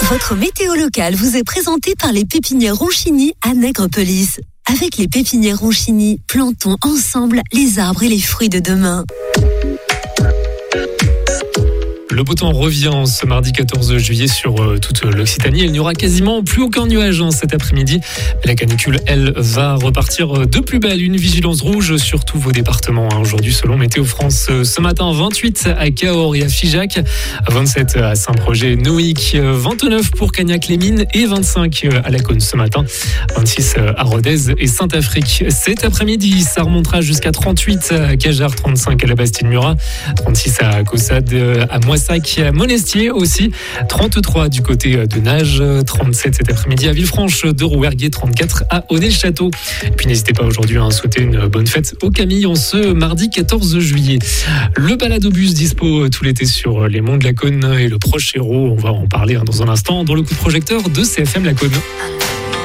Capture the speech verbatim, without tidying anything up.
Votre météo locale vous est présentée par les pépinières Ronchini à Nègrepelisse. Avec les pépinières Ronchini, plantons ensemble les arbres et les fruits de demain. Le beau temps revient ce mardi quatorze juillet sur euh, toute l'Occitanie. Il n'y aura quasiment plus aucun nuage hein, cet après-midi. La canicule, elle, va repartir de plus belle. Une vigilance rouge sur tous vos départements hein, aujourd'hui selon Météo France. Ce matin, vingt-huit à Cahors et à Figeac, vingt-sept à Saint-Projet-Noïc, vingt-neuf pour Cagnac-les-Mines et vingt-cinq à La Cône ce matin, vingt-six à Rodez et Saint-Afrique. Cet après-midi, ça remontera jusqu'à trente-huit à Cajar, trente-cinq à la Bastide-Murat, trente-six à Caussade, à Moissac, à Monestier aussi, trente-trois du côté de Nage, trente-sept cet après-midi à Villefranche de Rouergue, trente-quatre à Onet-le-Château. Et puis n'hésitez pas aujourd'hui à souhaiter une bonne fête aux Camilles en ce mardi quatorze juillet. Le baladobus dispo tout l'été sur les monts de la Cône et le proche héros, on va en parler dans un instant dans le coup de projecteur de C F M La Cône.